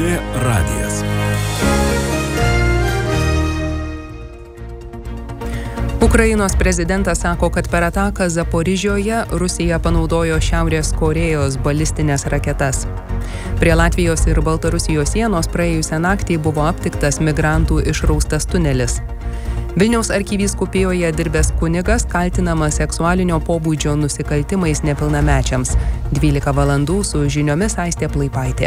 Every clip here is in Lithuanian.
LRT radijas. Ukrainos prezidentas sako, kad per ataką Zaporižioje Rusija panaudojo Šiaurės Korėjos balistinės raketas. Prie Latvijos ir Baltarusijos sienos praėjusią naktį buvo aptiktas migrantų išraustas tunelis. Vilniaus arkivyskupijoje dirbęs kunigas kaltinamas seksualinio pobūdžio nusikaltimais nepilnamečiams. 12 valandų su žiniomis Aistė Plaipaitė.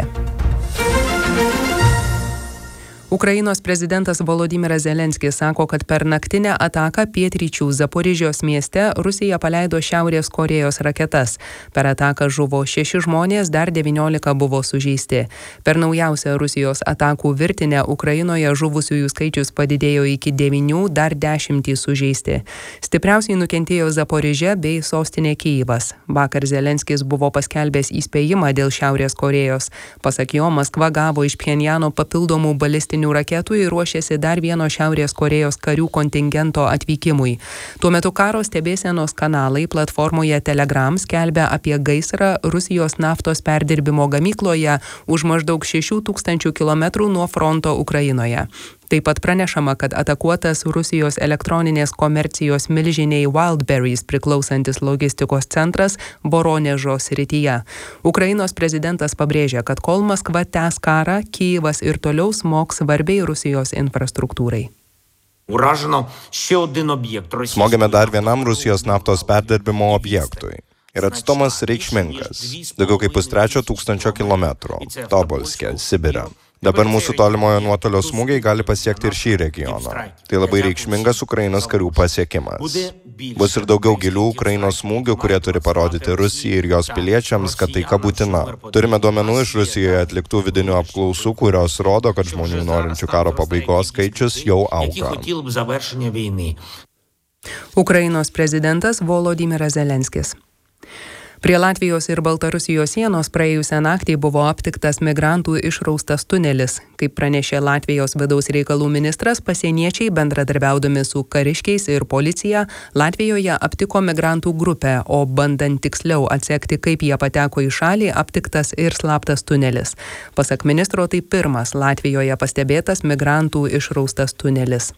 Ukrainos prezidentas Volodymyras Zelenskis sako, kad per naktinę ataką pietryčių Zaporižijos mieste Rusija paleido Šiaurės Korėjos raketas. Per ataką žuvo 6 žmonės, dar 19 buvo sužeisti. Per naujausią Rusijos atakų virtinę Ukrainoje žuvusiųjų skaičius padidėjo iki 9, dar 10 sužeisti. Stipriausiai nukentėjo Zaporižė bei sostinė Kijivas. Vakar Zelenskis buvo paskelbęs įspėjimą dėl Šiaurės Korėjos. Pasak jo, Maskva gavo iš Pchenjano papildomų balistinių raketų ir ruošiasi dar vieno Šiaurės Korėjos karių kontingento atvykimui. Tuo metu karo stebėsenos kanalai platformoje Telegram skelbia apie gaisrą Rusijos naftos perdirbimo gamykloje už maždaug 6000 km nuo fronto Ukrainoje. Taip pat pranešama, kad atakuotas Rusijos elektroninės komercijos milžiniai Wildberries priklausantis logistikos centras Voronežo srityje. Ukrainos prezidentas pabrėžia, kad kol Maskva tęs karą, Kijivas ir toliau smogs svarbiai Rusijos infrastruktūrai. Smogėme dar vienam Rusijos naftos perdirbimo objektui. Ir atstumas reikšmingas, daugiau kaip 3,5 kilometrų, Tobolske, Sibire. Dabar mūsų tolimojo nuotolio smūgiai gali pasiekti ir šį regioną. Tai labai reikšmingas Ukrainos karių pasiekimas. Bus ir daugiau gilių Ukrainos smūgių, kurie turi parodyti Rusijai ir jos piliečiams, kad taika būtina. Turime duomenų iš Rusijoje atliktų vidinių apklausų, kurios rodo, kad žmonių norinčių karo pabaigos skaičius jau auga. Ukrainos prezidentas Volodymyras Zelenskis. Prie Latvijos ir Baltarusijos sienos praėjusią naktį buvo aptiktas migrantų išraustas tunelis. Kaip pranešė Latvijos vidaus reikalų ministras, pasieniečiai bendradarbiaudami su kariškiais ir policija Latvijoje aptiko migrantų grupę, o bandant tiksliau atsekti, kaip jie pateko į šalį, aptiktas ir slaptas tunelis. Pasak ministro, tai pirmas Latvijoje pastebėtas migrantų išraustas tunelis.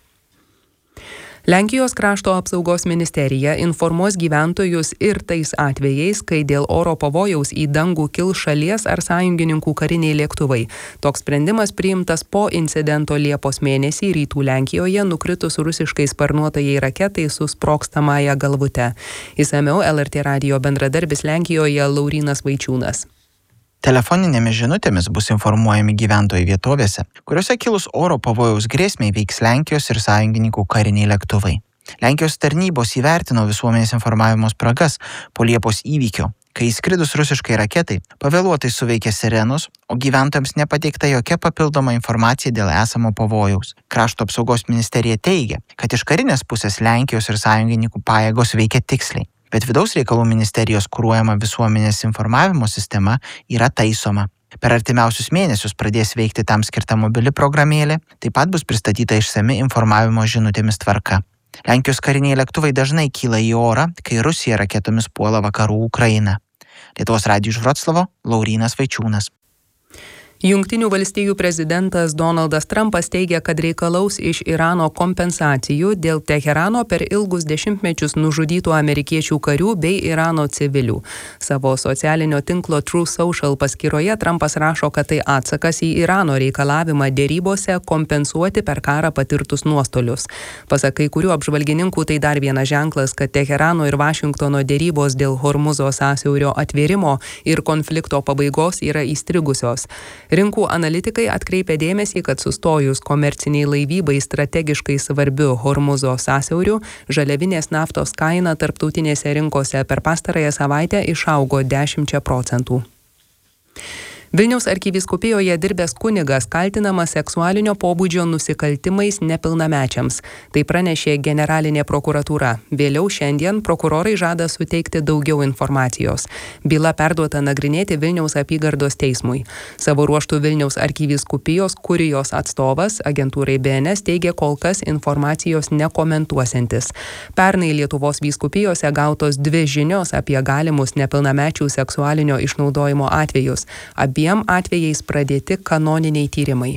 Lenkijos krašto apsaugos ministerija informuos gyventojus ir tais atvejais, kai dėl oro pavojaus į dangų kils šalies ar sąjungininkų kariniai lėktuvai. Toks sprendimas priimtas po incidento Liepos mėnesį rytų Lenkijoje nukritus rusiškai sparnuotajai raketai su sprogstamąja galvute. Išsamiau LRT radijo bendradarbis Lenkijoje Laurynas Vaičiūnas. Telefoninėmis žinutėmis bus informuojami gyventojai vietovėse, kuriuose kilus oro pavojaus grėsmei veiks Lenkijos ir sąjungininkų kariniai lėktuvai. Lenkijos tarnybos įvertino visuomenės informavimo spragas po Liepos įvykio, kai įskridus rusiškai raketai pavėluotai suveikė sirenos, o gyventojams nepateikta jokia papildoma informacija dėl esamo pavojaus. Krašto apsaugos ministerija teigia, kad iš karinės pusės Lenkijos ir sąjungininkų pajėgos veikia tiksliai. Bet vidaus reikalų ministerijos kuruojama visuomenės informavimo sistema yra taisoma. Per artimiausius mėnesius pradės veikti tam skirta mobili programėlė, taip pat bus pristatyta išsami informavimo žinutėmis tvarka. Lenkijos kariniai lėktuvai dažnai kyla į orą, kai Rusija raketomis puola vakarų Ukrainą. Lietuvos radijui iš Vroclavo Laurynas Vaičiūnas. Jungtinių valstijų prezidentas Donaldas Trumpas teigia, kad reikalaus iš Irano kompensacijų dėl Teherano per ilgus dešimtmečius nužudytų amerikiečių karių bei Irano civilių. Savo socialinio tinklo Truth Social paskyroje Trumpas rašo, kad tai atsakas į Irano reikalavimą dėrybose kompensuoti per karą patirtus nuostolius. Pasak kai kurių apžvalgininkų, tai dar vienas ženklas, kad Teherano ir Vašingtono dėrybos dėl Hormuzo sąsiaurio atvėrimo ir konflikto pabaigos yra įstrigusios. Rinkų analitikai atkreipia dėmesį, kad sustojus komerciniai laivybai strategiškai svarbiu Hormuzo sąsiauriu, žaliavinės naftos kaina tarptautinėse rinkose per pastarąją savaitę išaugo 10%. Vilniaus arkivyskupijoje dirbęs kunigas kaltinamas seksualinio pobūdžio nusikaltimais nepilnamečiams. Tai pranešė generalinė prokuratūra. Vėliau šiandien prokurorai žada suteikti daugiau informacijos. Byla perduota nagrinėti Vilniaus apygardos teismui. Savo ruožtu Vilniaus arkivyskupijos kurijos atstovas agentūrai BNS teigė kol kas informacijos nekomentuosiantis. Pernai Lietuvos vyskupijose gautos 2 žinios apie galimus nepilnamečių seksualinio išnaudojimo atvejus. Abi Abiem atvejais pradėti kanoniniai tyrimai.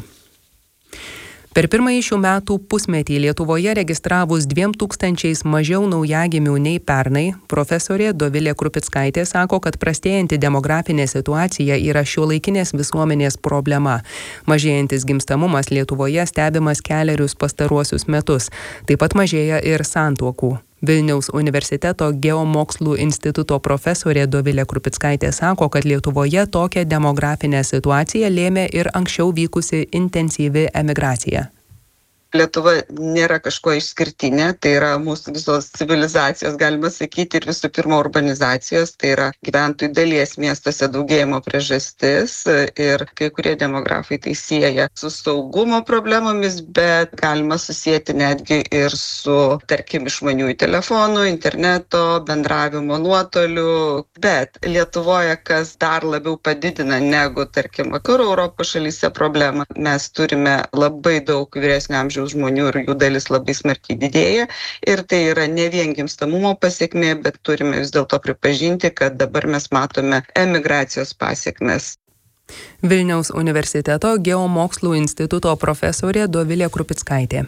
Per pirmąjį šių metų pusmetį Lietuvoje registravus 2000 mažiau naujagimių nei pernai, profesorė Dovilė Krupickaitė sako, kad prastėjanti demografinė situacija yra šiuolaikinės visuomenės problema. Mažėjantis gimstamumas Lietuvoje stebimas kelerius pastaruosius metus. Taip pat mažėja ir santuokų. Vilniaus universiteto geomokslų instituto profesorė Dovilė Krupickaitė sako, kad Lietuvoje tokią demografinę situaciją lėmė ir anksčiau vykusi intensyvi emigracija. Lietuva nėra kažkuo išskirtinė, tai yra mūsų visos civilizacijos, galima sakyti, ir visų pirma urbanizacijos, tai yra gyventojų dalies miestuose daugėjimo priežastis ir kai kurie demografai tai sieja su saugumo problemomis, bet galima susijęti netgi ir su, tarkim, išmaniųjų telefonų, interneto, bendravimo nuotoliu, bet Lietuvoje, kas dar labiau padidina negu, tarkim, vakarų Europos šalyse problemą, mes turime labai daug vyresnio amžiaus žmonių ir jų dalis labai smarkiai didėja ir tai yra ne vien gimstamumo pasekmė, bet turime vis dėlto pripažinti, kad dabar mes matome emigracijos pasekmes. Vilniaus universiteto geomokslų instituto profesorė Dovilė Krupickaitė.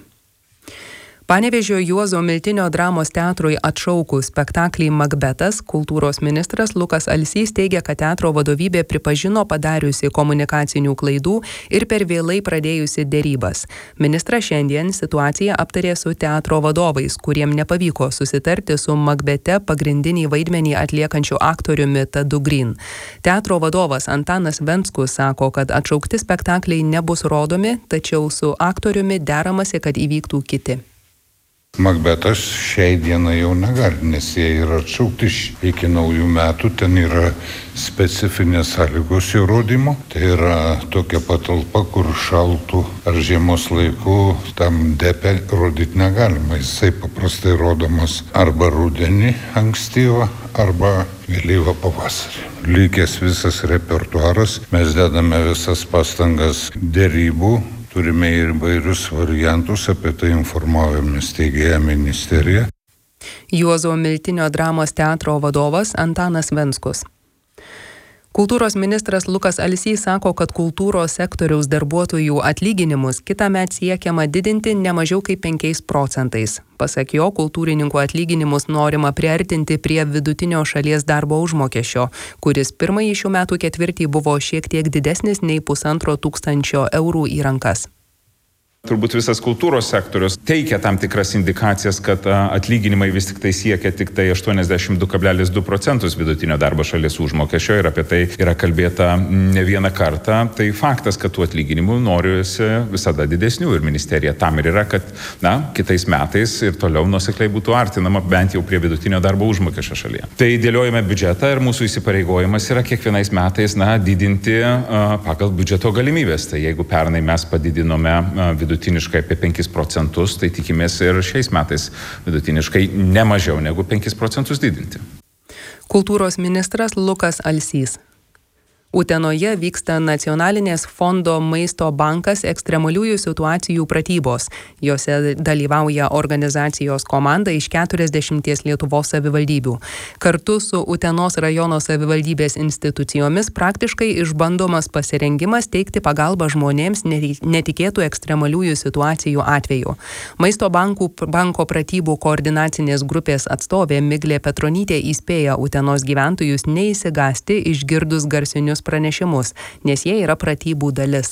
Panevėžio Juozo Miltinio dramos teatrui atšaukus spektaklį Makbetas, kultūros ministras Lukas Alsys teigia, kad teatro vadovybė pripažino padariusi komunikacinių klaidų ir per vėlai pradėjusi dėrybas. Ministras šiandien situaciją aptarė su teatro vadovais, kuriem nepavyko susitarti su Makbete pagrindinį vaidmenį atliekančiu aktoriumi Tadu Green. Teatro vadovas Antanas Venckus sako, kad atšaukti spektakliai nebus rodomi, tačiau su aktoriumi deramasi, kad įvyktų kiti. Makbetas šiai dienai jau negali, nes jie yra atšaukti iki naujų metų, ten yra specifinės sąlygos jų rodymo. Tai yra tokia patalpa, kur šaltų ar žiemos laiku tam depe rodyti negalima. Jisai paprastai rodomas arba rudenį ankstyvą, arba vėlyvą pavasarį. Likęs visas repertuaras, mes dedame visas pastangas dėrybų. Turime ir įvairius variantus, apie tai informavome steigėją ministeriją. Juozo Miltinio dramos teatro vadovas Antanas Venckus. Kultūros ministras Lukas Alsys sako, kad kultūros sektoriaus darbuotojų atlyginimus kitąmet siekiama didinti ne mažiau kaip 5%. Pasak jo, kultūrininkų atlyginimus norima priartinti prie vidutinio šalies darbo užmokesčio, kuris pirmąjį šių metų ketvirtį buvo šiek tiek didesnis nei 1,5 eurų į rankas. Turbūt visas kultūros sektorius teikia tam tikras indikacijas, kad atlyginimai vis tik tai siekia tik tai 82,2% vidutinio darbo šalies užmokesčio ir apie tai yra kalbėta ne vieną kartą. Tai faktas, kad tų atlyginimų norisi visada didesnių ir ministerija tam ir yra, kad kitais metais ir toliau nuosekliai būtų artinama bent jau prie vidutinio darbo užmokesčio šalyje. Tai dėliojame biudžetą ir mūsų įsipareigojimas yra kiekvienais metais didinti pagal biudžeto galimybės. Tai jeigu pernai mes padidinome vidutiniškai apie 5%, tai tikimės ir šiais metais vidutiniškai ne mažiau negu 5% didinti. Kultūros ministras Lukas Alsys. Utenoje vyksta nacionalinės fondo Maisto bankas ekstremaliųjų situacijų pratybos. Jose dalyvauja organizacijos komanda iš 40 Lietuvos savivaldybių. Kartu su Utenos rajono savivaldybės institucijomis praktiškai išbandomas pasirengimas teikti pagalbą žmonėms netikėtų ekstremaliųjų situacijų atveju. Maisto banko pratybų koordinacinės grupės atstovė Miglė Petronytė įspėja Utenos gyventojus neįsigąsti išgirdus garsinius pranešimus, nes jie yra pratybų dalis.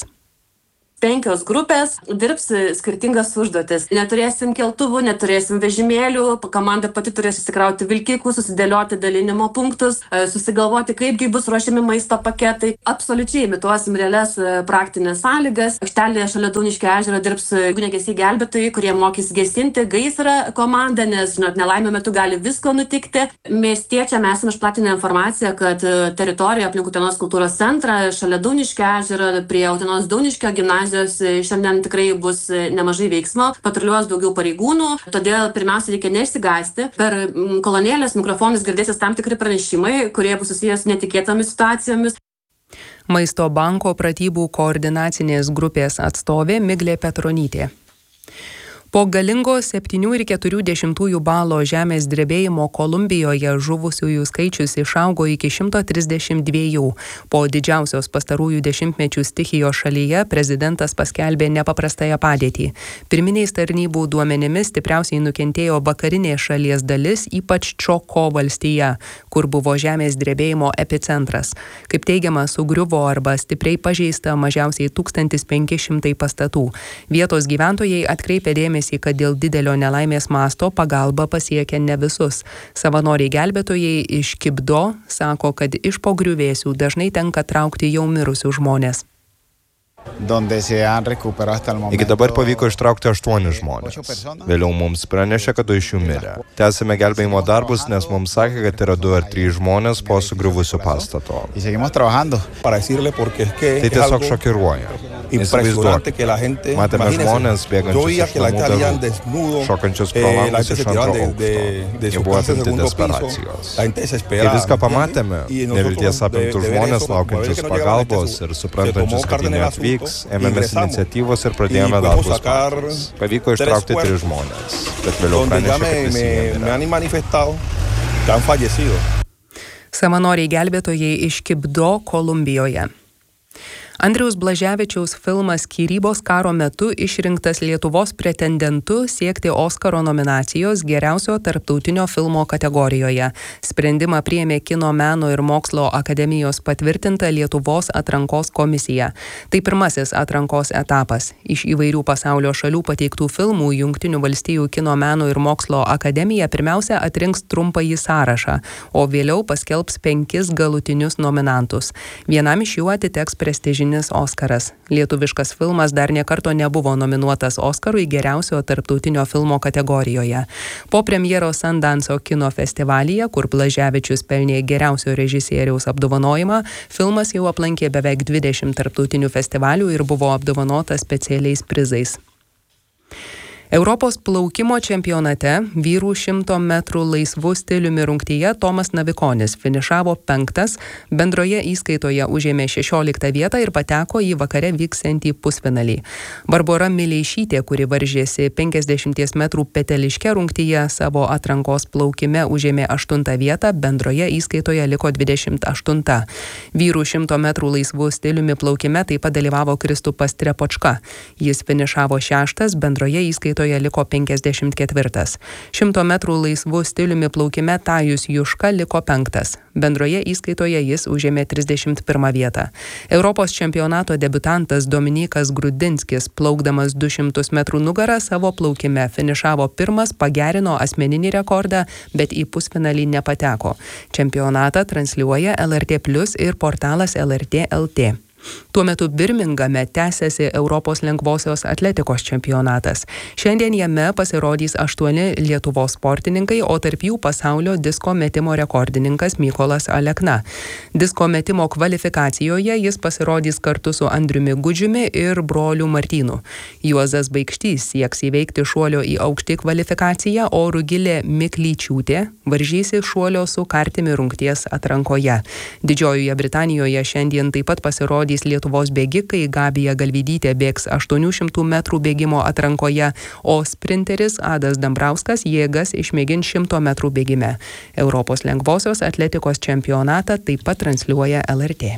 5 grupės dirbs skirtingas užduotis. Neturėsim keltuvų, neturėsim vežimėlių, komanda pati turės įsikrauti vilkikus, susidėlioti dalinimo punktus, susigalvoti, kaipgi bus ruošiami maisto paketai. Absoliučiai imituosim realias praktinės sąlygas. Aikštelėje šalia Dauniškio ežero dirbs ugniagesiai gelbėtojai, kurie mokys gesinti gaisrą komandą, nes, nelaimė metu gali visko nutikti. Miestiečiam esame išplatinę informaciją, kad teritorija aplink Utenos kultūros centrą, šalia Dauniškio ežero, prie Utenos Dauniškio gimnazijos šiandien tikrai bus nemažai veiksmo, patruliuos daugiau pareigūnų, todėl pirmiausia reikia neišsigąsti. Per kolonėlės mikrofonus girdėsis tam tikri pranešimai, kurie bus susijęs su netikėtomis situacijomis. Maisto banko pratybų koordinacinės grupės atstovė Miglė Petronytė. Po galingo 7,4 balo žemės drebėjimo Kolumbijoje žuvusiųjų skaičius išaugo iki 132. Po didžiausios pastarųjų dešimtmečių stichijos šalyje prezidentas paskelbė nepaprastąją padėtį. Pirminiais tarnybų duomenimis stipriausiai nukentėjo vakarinė šalies dalis, ypač Čoko valstija, kur buvo žemės drebėjimo epicentras. Kaip teigiama, sugriuvo arba stipriai pažeista mažiausiai 1500 pastatų. Vietos gyventojai atkreipė dėmesį, kad dėl didelio nelaimės masto pagalba pasiekia ne visus. Savanoriai gelbėtojai iš Kibdo sako, kad iš po griuvėsių dažnai tenka traukti jau mirusius žmonės. Iki dabar pavyko ištraukti 8 žmonės. Vėliau mums pranešė, kad 2 iš jų mirė. Tęsime gelbėjimo darbus, nes mums sakė, kad yra 2 ar 3 žmonės po sugriuvusio pastato. Tai tiesiog šokiruoja. Įsivaizduokite, matėme žmonės bėgančius iš namų darbų, šokančius pro langus iš antro aukšto. Jie buvo apimti desperacijos. Kai viską pamatėme, nevilties apimtų žmonės laukiančius pagalbos ir suprantančius, kad jie neatvyks, ėmėmės iniciatyvos ir pradėjome darbus patys. Pavyko ištraukti 3 žmonės, bet vėliau pranešė, kad visi jie mirė. Savanoriai gelbėtojai iš Kibdo, Kolumbijoje. Andriaus Blaževičiaus filmas Skyrybos karo metu išrinktas Lietuvos pretendentu siekti Oskaro nominacijos geriausio tarptautinio filmo kategorijoje. Sprendimą priėmė Kino meno ir mokslo akademijos patvirtinta Lietuvos atrankos komisija. Tai pirmasis atrankos etapas. Iš įvairių pasaulio šalių pateiktų filmų Jungtinių valstijų Kino meno ir mokslo akademija pirmiausia atrinks trumpąjį sąrašą, o vėliau paskelbs 5 galutinius nominantus. Vienam iš jų atiteks prestižinis Oskaras. Lietuviškas filmas dar niekarto nebuvo nominuotas Oskarui geriausio tarptautinio filmo kategorijoje. Po premjeros Sundanso kino festivalyje, kur Blaževičius pelnė geriausio režisieriaus apdovanojimą, filmas jau aplankė beveik 20 tarptautinių festivalių ir buvo apdovanotas specialiais prizais. Europos plaukimo čempionate vyrų 100 metrų laisvų stiliumi rungtyje Tomas Navikonis finišavo 5, bendroje įskaitoje užėmė 16 vietą ir pateko į vakare vyksiantį pusfinalį. Barbora Mileišytė, kuri varžėsi 50 metrų peteliške rungtyje, savo atrankos plaukime užėmė 8 vietą, bendroje įskaitoje liko 28. Vyrų 100 metrų laisvų stiliumi plaukime taip pat dalyvavo Kristupas Trepočka. Jis finišavo 6, bendroje įskaitoje liko 54. 100 metrų laisvų stiliumi plaukime Tajus Juška liko 5. Bendroje įskaitoje jis užėmė 31 vietą. Europos čempionato debiutantas Dominikas Grudinskis, plaukdamas 200 metrų nugarą savo plaukime finišavo 1, pagerino asmeninį rekordą, bet į pusfinalį nepateko. Čempionatą transliuoja LRT Plus ir portalas LRT LT. Tuo metu Birmingame tęsiasi Europos lengvosios atletikos čempionatas. Šiandien jame pasirodys 8 Lietuvos sportininkai, o tarp jų pasaulio disko metimo rekordininkas Mykolas Alekna. Disko metimo kvalifikacijoje jis pasirodys kartu su Andriumi Gudžiumi ir broliu Martynu. Juozas Baikštys sieks įveikti šuolio į aukštį kvalifikaciją, o Rugilė Miklyčiūtė varžysi šuolio su kartimi rungties atrankoje. Didžiojoje Britanijoje šiandien taip pat pasirodys Lietuvos bėgikai, Gabija Galvydytė bėgs 800 metrų bėgimo atrankoje, o sprinteris Adas Dambrauskas jėgas išmėgins 100 metrų bėgime. Europos lengvosios atletikos čempionatą taip pat transliuoja LRT.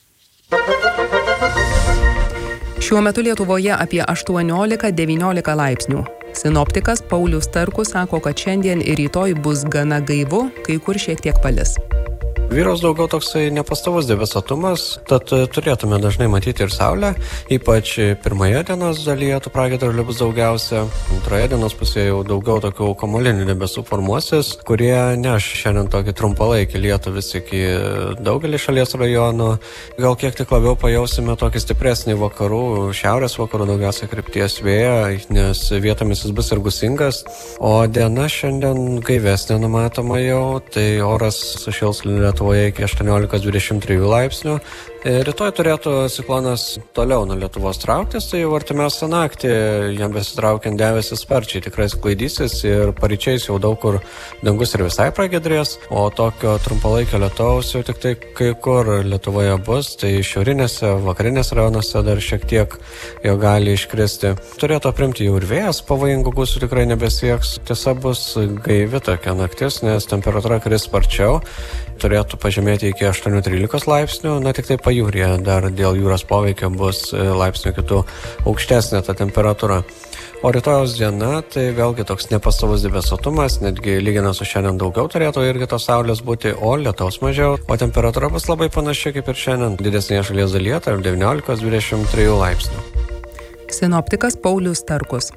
Šiuo metu Lietuvoje apie 18-19 laipsnių. Sinoptikas Paulius Starkus sako, kad šiandien ir rytoj bus gana gaivu, kai kur šiek tiek palis. Vyraus daugiau toksai nepastovus debesuotumas, tad turėtume dažnai matyti ir saulę, ypač pirmoje dienos dalyje tų pragiedrulių bus daugiausia. Antroje dienos pusėje jau daugiau tokių kamuolinių debesų formuosis, kurie neš šiandien tokį trumpalaikį lietų vis iki daugelį šalies rajonų. Gal kiek tik labiau pajausime tokį stipresnį vakarų, šiaurės vakarų daugiausia krypties vėją, nes vietomis jis bus ir gūsingas, o diena šiandien gaivesnė numatoma jau, tai oras sušils Lietuvoje iki 18-23 laipsnių Rytoj turėtų ciklonas toliau nuo Lietuvos trauktis, tai jau artimiausią naktį jam besitraukiant debesis sparčiai tikrai sklaidysis ir paryčiais jau daug kur dangus ir visai pragiedrės, o tokio trumpalaikio lietaus jau tik tai kai kur Lietuvoje bus, tai šiaurinėse, vakarinėse rajonuose dar šiek tiek jo gali iškristi. Turėtų aprimti jau ir vėjas, pavojingų gūsių tikrai nebesieks. Tiesa, bus gaivi tokia naktis, nes temperatūra kris sparčiau. Turėtų pažemėti iki 8-13 laipsnių, na tik tai pajūryje dar dėl jūros poveikio bus laipsnių kitų aukštesnė ta temperatūra. O rytojaus diena, tai vėlgi toks nepastovus debesuotumas, netgi lyginant su šiandien daugiau turėtų irgi tos saulės būti, o lietaus mažiau, o temperatūra bus labai panaši kaip ir šiandien, didesnėje šalies dalyje tarp 19-23 laipsnių. Sinoptikas Paulius Starkus.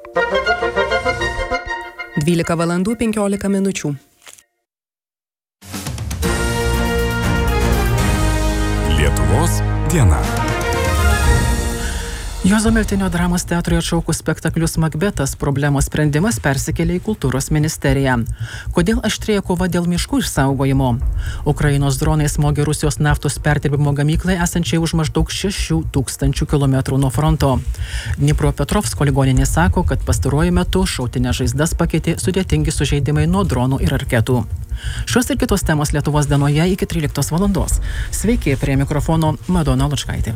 12:15. Lietuvos diena. Juozo Miltinio dramos teatrui atšaukus spektaklius Makbetas, problemos sprendimas persikėlė į kultūros ministeriją. Kodėl aštrėja kova dėl miškų išsaugojimo? Ukrainos dronai smogė Rusijos naftos perdirbimo gamyklai esančiai už maždaug 6,000 km nuo fronto. Dnipropetrovsko ligoninė sako, kad pastaruoju metu šautinės žaizdas pakeitė sudėtingi sužeidimai nuo dronų ir raketų. Šios ir kitos temos Lietuvos dienoje iki 13 valandos. Sveiki, prie mikrofono Madona Lučkaitė.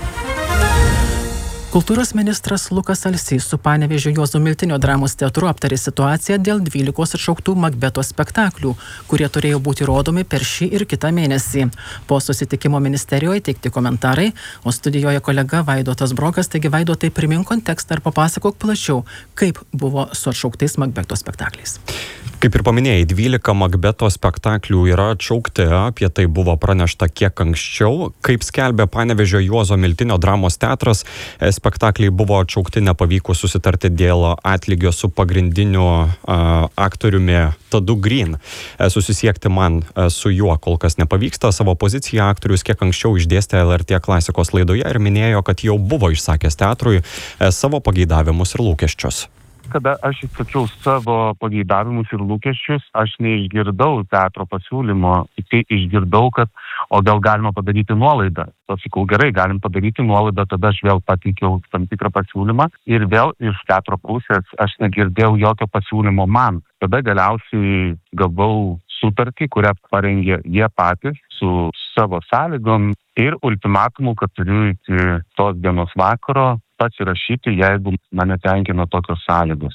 Kultūros ministras Lukas Alsys su Panevėžio Juozo Miltinio dramos teatru aptarė situaciją dėl 12 atšauktų Makbeto spektaklių, kurie turėjo būti rodomi per šį ir kitą mėnesį. Po susitikimo ministerijoje teikti komentarai, o studijoje kolega Vaidotas Brokas. Taigi, Vaidotai, primink kontekstą ir papasakok plačiau, kaip buvo su atšauktais Makbeto spektakliais. Kaip ir paminėjai, 12 Makbeto spektaklių yra atšaukti, apie tai buvo pranešta kiek anksčiau. Kaip skelbė Panevėžio Juozo Miltinio dramos teatras, spektakliai buvo atšaukti nepavykus susitarti dėl atlygio su pagrindiniu aktoriumi Tadu Green. Susisiekti man su juo kol kas nepavyksta. Savo poziciją aktorius kiek anksčiau išdėstė LRT klasikos laidoje ir minėjo, kad jau buvo išsakęs teatrui savo pageidavimus ir lūkesčius. Kada aš išsakiau savo pageidavimus ir lūkesčius, aš neišgirdau teatro pasiūlymo, tik išgirdau, kad o gal galima padaryti nuolaidą. Sakau, gerai, galim padaryti nuolaidą, tada aš vėl pateikiau tam tikrą pasiūlymą ir vėl iš teatro pusės aš negirdėjau jokio pasiūlymo man. Tada galiausiai gavau sutartį, kurią parengė jie patys su savo sąlygom ir ultimatumu, kad turiu iki tos dienos vakaro pasirašyti, jeigu mane tenkina tokios sąlygos.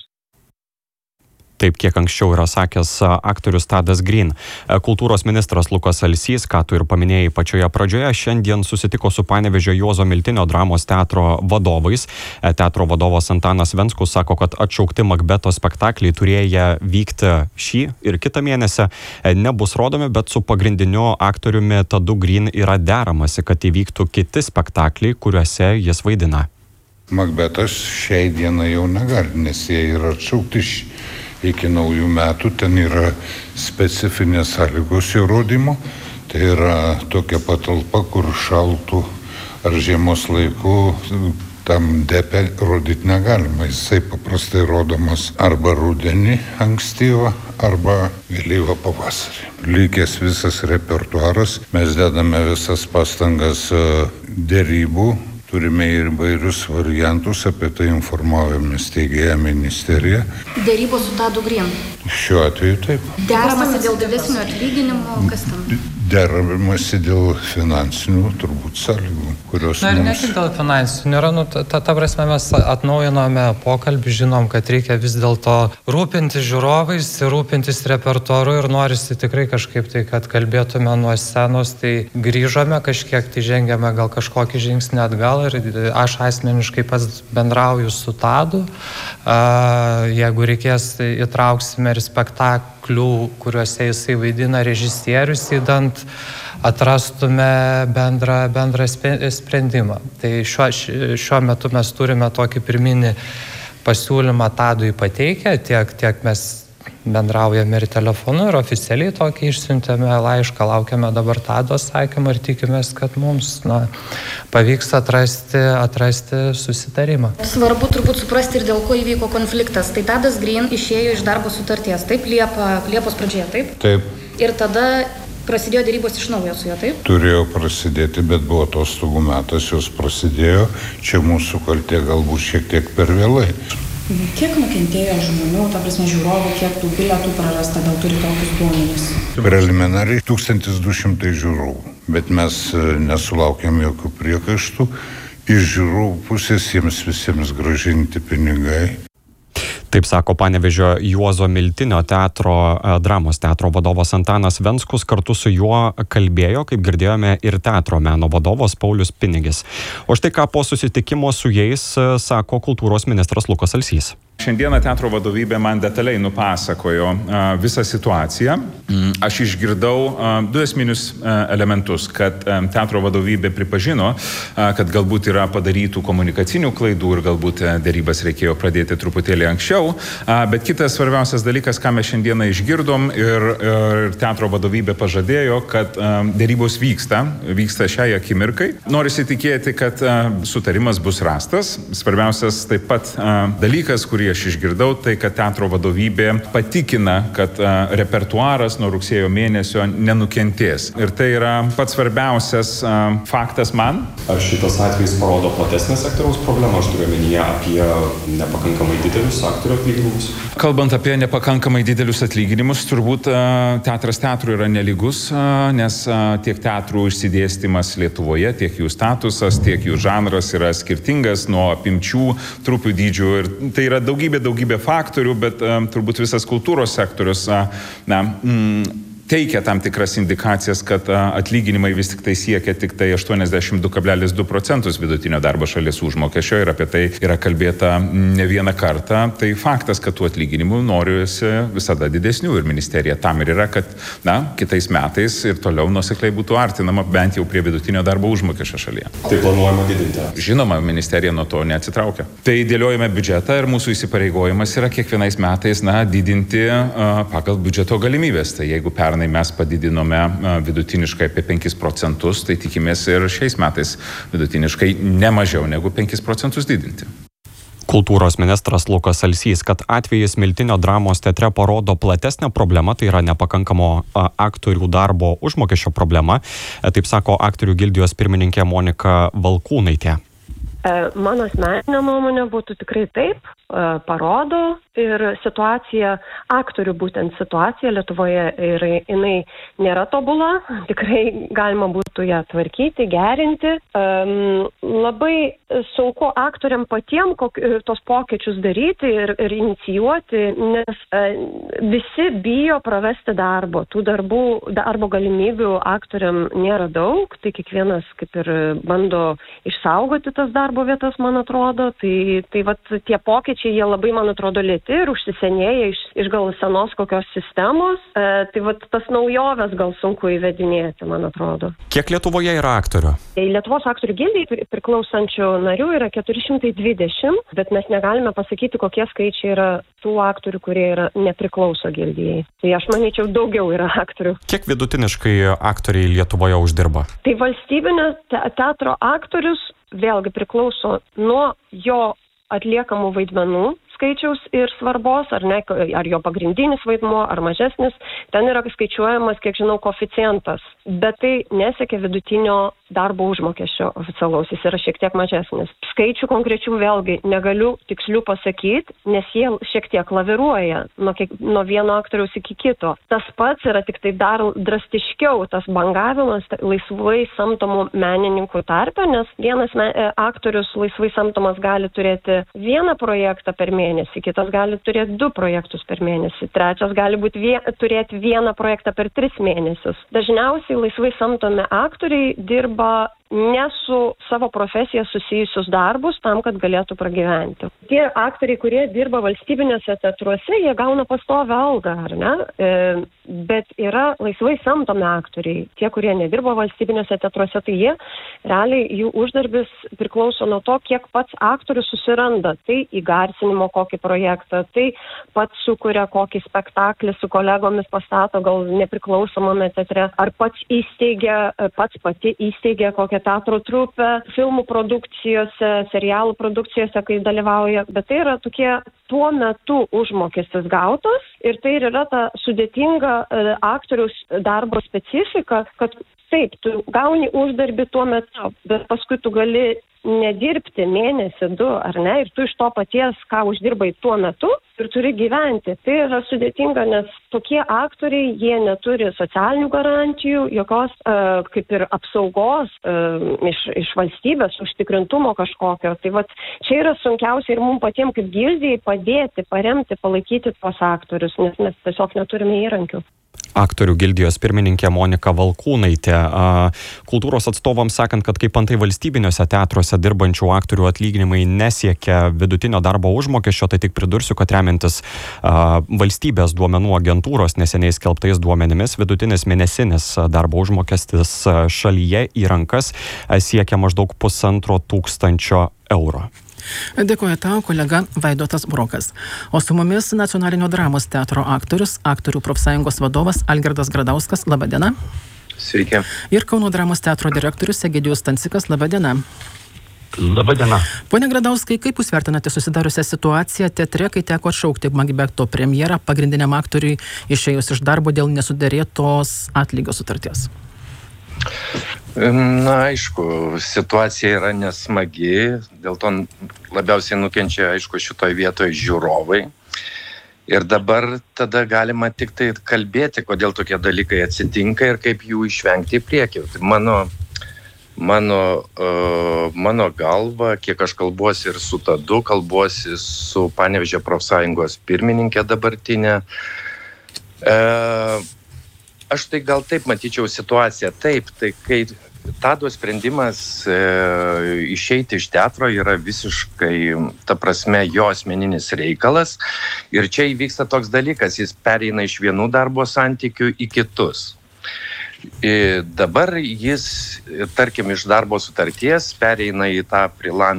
Taip, kiek anksčiau yra sakęs aktorius Tadas Green. Kultūros ministras Lukas Alsys, ką tu ir paminėjai pačioje pradžioje, šiandien susitiko su Panevėžio Juozo Miltinio dramos teatro vadovais. Teatro vadovas Antanas Venskus sako, kad atšaukti Makbeto spektakliai turėję vykti šį ir kitą mėnesį nebus rodomi, bet su pagrindiniu aktoriumi Tadu Green yra deramasi, kad įvyktų kiti spektakliai, kuriuose jis vaidina. Makbetas šiai dienai jau negali, nes jie yra atšaukti iki naujų metų, ten yra specifinės sąlygos įrodymo, tai yra tokia patalpa, kur šaltų ar žiemos laiku tam depę rodyti negalima. Jisai paprastai rodomas arba rudenį ankstyvą, arba vėlyvą pavasarį. Likęs visas repertuaras, mes dedame visas pastangas dėrybų. Turime ir vairius variantus, apie tai informuojame steigėją ministeriją. Dėrybos su Tadu Green. Šiuo atveju taip. Deramasi dėl didesnio atlyginimo, kas tam? Deramasi dėl finansinių turbūt sąlygų, kurios ir ne tik dėl finansinių. Yra, ta prasme, mes atnaujinome pokalbį, žinom, kad reikia vis dėlto rūpintis žiūrovais, rūpintis repertuaru ir norisi tikrai kažkaip tai, kad kalbėtume nuo scenos, tai grįžome kažkiek, tai žengėme gal kažkokį žingsnį atgal ir aš asmeniškai pats bendrauju su Tadu. Jeigu reikės, įtrauksime ir spektaklių, kuriuose jisai vaidina režisierius, įdant atrastume bendrą sprendimą. Tai šiuo metu mes turime tokį pirminį pasiūlymą Tadui pateikę, tiek mes bendraujame ir telefonu, ir oficialiai tokį išsiuntėme laišką, laukiame dabar Tado atsakymą ir tikimės, kad mums pavyks atrasti susitarimą. Svarbu turbūt suprasti ir dėl ko įvyko konfliktas. Tai Tadas Green išėjo iš darbo sutarties, taip, Liepos pradžioje, taip? Taip. Ir tada Prasidėjo derybos iš naujo su juo, taip? Turėjo prasidėti, bet buvo atostogų metas, jos prasidėjo. Čia mūsų kaltė galbūt šiek tiek per vėlai. Kiek nukentėjo žmonių, ta prasme žiūrovų, kiek tų bilietų prarasta, gal turi tokius duomenys? Preliminariai 1200 žiūrovų, bet mes nesulaukėm jokių priekaištų. Iš žiūrovų pusės jiems visiems grąžinti pinigai. Taip sako Panevėžio Juozo Miltinio dramos teatro vadovas Antanas Venskus. Kartu su juo kalbėjo, kaip girdėjome, ir teatro meno vadovas Paulius Pinigis. O štai ką po susitikimo su jais sako kultūros ministras Lukas Alsys. Šiandieną teatro vadovybė man detaliai nupasakojo visą situaciją. Aš išgirdau du esminius elementus, kad teatro vadovybė pripažino, kad galbūt yra padarytų komunikacinių klaidų ir galbūt derybas reikėjo pradėti truputėlį anksčiau. Bet kitas svarbiausias dalykas, ką mes šiandieną išgirdom ir teatro vadovybė pažadėjo, kad derybos vyksta šiai akimirkai. Norisi tikėti, kad sutarimas bus rastas. Svarbiausias taip pat dalykas, kurį aš išgirdau, tai kad teatro vadovybė patikina, kad repertuaras nuo rugsėjo mėnesio nenukentės. Ir tai yra pats svarbiausias faktas man. Ar šitas atvejis parodo platesnę sektoriaus problemą? Aš turiu omenyje apie nepakankamai didelius aktorių atlyginimus. Kalbant apie nepakankamai didelius atlyginimus, turbūt teatras teatrui yra nelygus, nes tiek teatrų išsidėstymas Lietuvoje, tiek jų statusas, tiek jų žanras yra skirtingas nuo apimčių, trupių dydžių. Ir tai yra daugybė faktorių, bet turbūt visas kultūros sektorius teikia tam tikras indikacijas, kad atlyginimai vis tik tai siekia tik tai 82,2% vidutinio darbo šalies užmokesčio ir apie tai yra kalbėta ne vieną kartą. Tai faktas, kad tų atlyginimų norisi visada didesnių ir ministerija tam ir yra, kad kitais metais ir toliau nuosekliai būtų artinama bent jau prie vidutinio darbo užmokesčio šalyje. Tai planuojama didinti? Žinoma, ministerija nuo to neatsitraukia. Tai dėliojame biudžetą ir mūsų įsipareigojimas yra kiekvienais metais didinti pagal biudžeto galimybės. Tai jeigu mes padidinome vidutiniškai apie 5%, tai tikimės ir šiais metais vidutiniškai ne mažiau negu 5% didinti. Kultūros ministras Lukas Alsys, kad atvejis Miltinio dramos teatre parodo platesnę problemą, tai yra nepakankamo aktorių darbo užmokesčio problema, taip sako aktorių gildijos pirmininkė Monika Valkūnaitė. Mano asmeninė nuomonė būtų tikrai taip, parodo ir situacija, aktorių būtent situacija Lietuvoje ir jinai nėra tobula, tikrai galima būtų ją tvarkyti, gerinti. Labai sunku aktoriam patiem tos pokyčius daryti ir inicijuoti, nes visi bijo prarasti darbo. Tų darbo galimybių aktoriam nėra daug, tai kiekvienas kaip ir bando išsaugoti tas darbo vietas, man atrodo. Tai vat tie pokyčiai, jie labai, man atrodo, lėti ir užsisenėję iš gal senos kokios sistemos. Tai vat tas naujoves gal sunku įvedinėti, man atrodo. Kiek Lietuvoje yra aktorių? Lietuvos aktorių gildijai priklausančių narių yra 420, bet mes negalime pasakyti, kokie skaičiai yra tų aktorių, kurie nepriklauso gildijai. Tai aš manyčiau, daugiau yra aktorių. Kiek vidutiniškai aktoriai Lietuvoje uždirba? Tai valstybinio teatro aktorius vėlgi priklauso nuo jo atliekamų vaidmenų skaičiaus ir svarbos, ar jo pagrindinis vaidmuo, ar mažesnis. Ten yra skaičiuojamas, kiek žinau, koeficientas, bet tai nesiekia vidutinio darbo užmokesčio oficialaus, jis yra šiek tiek mažesnis. Skaičių konkrečių vėlgi negaliu tikslių pasakyti, nes jie šiek tiek laviruoja nuo vieno aktoriaus iki kito. Tas pats yra tik tai dar drastiškiau, tas bangavimas laisvai samdomų menininkų tarpe, nes vienas aktorius laisvai samdomas gali turėti vieną projektą per mėnesį, kitas gali turėti 2 projektus per mėnesį, trečias gali turėti vieną projektą per 3 mėnesius. Dažniausiai laisvai samdomi aktoriai dirba ne su savo profesija susijusius darbus tam, kad galėtų pragyventi. Tie aktoriai, kurie dirba valstybinėse teatruose, jie gauna pastovią algą, ar ne? Bet yra laisvai samdomi aktoriai. Tie, kurie nedirba valstybinėse teatruose, tai jie realiai jų uždarbis priklauso nuo to, kiek pats aktorius susiranda. Tai įgarsinimo kokį projektą, tai pats sukuria kokį spektaklį su kolegomis pastato, gal nepriklausomame teatre, ar pati įsteigia kokią kažkokią teatro trupę, filmų produkcijose, serialų produkcijose, kai dalyvauja, bet tai yra tokie tuo metu užmokestis gautas ir tai ir yra ta sudėtinga aktoriaus darbo specifika, kad taip, tu gauni uždarbį tuo metu, bet paskui tu gali nedirbti mėnesį, 2, ar ne, ir tu iš to paties, ką uždirbai tuo metu, ir turi gyventi. Tai yra sudėtinga, nes tokie aktoriai, jie neturi socialinių garantijų, jokios kaip ir apsaugos iš valstybės, užtikrintumo kažkokio. Tai vat, čia yra sunkiausia ir mums patiems kaip gildijai padėti, paremti, palaikyti tuos aktorius, nes mes tiesiog neturime įrankių. Aktorių gildijos pirmininkė Monika Valkūnaitė. Kultūros atstovams sakant, kad kaip antai valstybiniuose teatruose dirbančių aktorių atlyginimai nesiekia vidutinio darbo užmokesčio, tai tik pridursiu, kad remiantis valstybės duomenų agentūros neseniai skelbtais duomenimis, vidutinis mėnesinis darbo užmokestis šalyje į rankas siekia maždaug 1500 eurų. Dėkoju tau, kolega Vaidotas Brokas. O su mumis Nacionalinio dramos teatro aktorius, aktorių profsąjungos vadovas Algirdas Gradauskas. Labadiena. Sveiki. Ir Kauno dramos teatro direktorius Egidijus Stancikas. Labadiena. Labadiena. Pone Gradauskai, kaip jūs vertinate susidariusią situaciją teatre, kai teko atšaukti Makbeto premjerą pagrindiniam aktoriui išėjus iš darbo dėl nesuderėtos atlygio sutarties? Na, aišku, situacija yra nesmagi, dėl to labiausiai nukenčia, aišku, šitoj vietoje žiūrovai. Ir dabar tada galima tik tai kalbėti, kodėl tokie dalykai atsitinka ir kaip jų išvengti į priekį. Mano galva, kiek aš kalbuosi ir su Tadu, kalbuosi su Panevėžio profsąjungos pirmininkė dabartinė. Aš tai gal taip matyčiau situaciją. Taip, tai kai Tado sprendimas išeiti iš teatro yra visiškai, ta prasme, jo asmeninis reikalas. Ir čia įvyksta toks dalykas, jis pereina iš vienų darbo santykių į kitus. Dabar jis, tarkim, iš darbo sutarties pereina į tą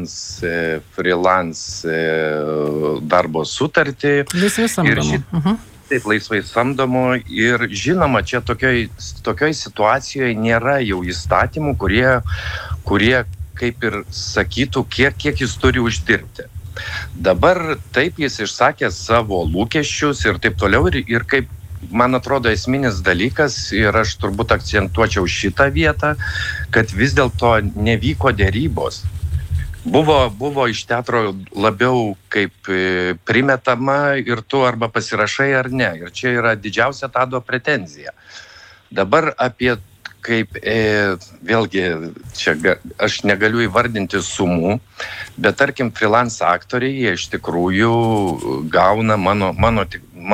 freelance darbo sutartį. Laisvai samdomo. Taip, laisvai samdomo ir žinoma, čia tokioj situacijoje nėra jau įstatymų, kurie kaip ir sakytų, kiek jis turi uždirbti. Dabar taip jis išsakė savo lūkesčius ir taip toliau ir kaip, man atrodo, esminis dalykas ir aš turbūt akcentuočiau šitą vietą, kad vis dėlto nevyko derybos. Buvo iš teatro labiau kaip primetama ir tu arba pasirašai ar ne. Ir čia yra didžiausia Tado pretenzija. Dabar apie kaip, vėlgi, čia aš negaliu įvardinti sumų, bet tarkim freelance aktoriai jie iš tikrųjų gauna mano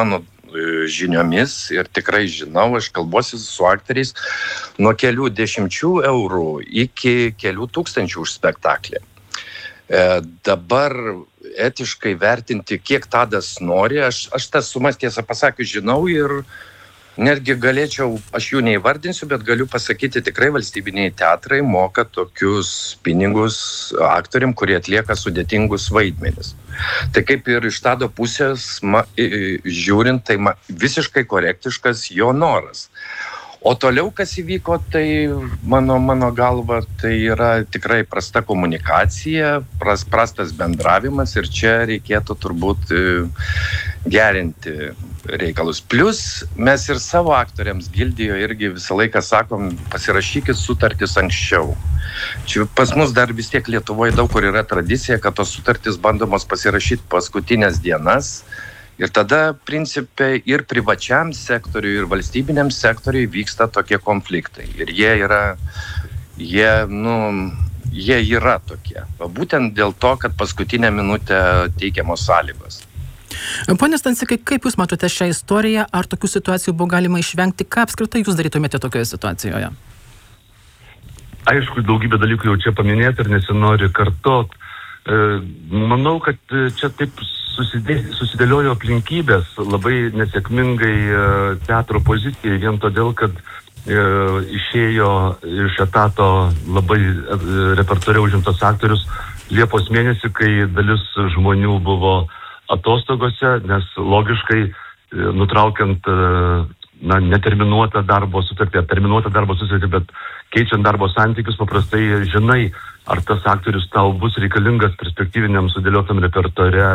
žiniomis ir tikrai žinau, aš kalbuosi su aktoriais nuo kelių 10 eurų iki kelių tūkstančių už spektaklį. Dabar etiškai vertinti, kiek Tadas nori, aš tas sumas tiesą pasakius žinau ir netgi galėčiau, aš jų neįvardinsiu, bet galiu pasakyti, tikrai valstybiniai teatrai moka tokius pinigus aktoriam, kurie atlieka sudėtingus vaidmenis. Tai kaip ir iš Tado pusės žiūrint, tai visiškai korektiškas jo noras. O toliau, kas įvyko, tai mano galva, tai yra tikrai prasta komunikacija, prastas bendravimas ir čia reikėtų turbūt gerinti reikalus. Plus, mes ir savo aktoriams gildijoje irgi visą laiką sakom, pasirašykit sutartis anksčiau. Čia pas mus dar vis tiek Lietuvoje daug kur yra tradicija, kad tos sutartis bandomos pasirašyti paskutinės dienas. Ir tada, principe, ir privačiam sektoriui, ir valstybiniam sektoriui vyksta tokie konfliktai. Ir jie yra tokie. Būtent dėl to, kad paskutinę minutę teikiamos sąlygos. Pone Stancikai, kaip Jūs matote šią istoriją? Ar tokių situacijų buvo galima išvengti? Ką apskritai Jūs darytumėte tokioje situacijoje? Aišku, daugybė dalykų jau čia paminėti ir nesinori kartot. Manau, kad čia taip susidėliojo aplinkybės labai nesėkmingai teatro pozicijai vien todėl, kad išėjo iš etato labai repertuare užimtas aktorius Liepos mėnesį, kai dalis žmonių buvo atostogose, nes logiškai nutraukiant neterminuotą darbo sutartį ar terminuotą darbo sutartį, bet keičiant darbo santykius paprastai žinai, ar tas aktorius tau bus reikalingas perspektyviniam sudėliotam repertuare